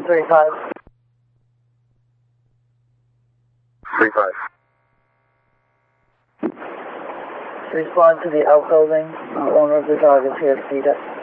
3-5. 3-5. Respond to the outbuilding. Owner of the dog is here. Speed up.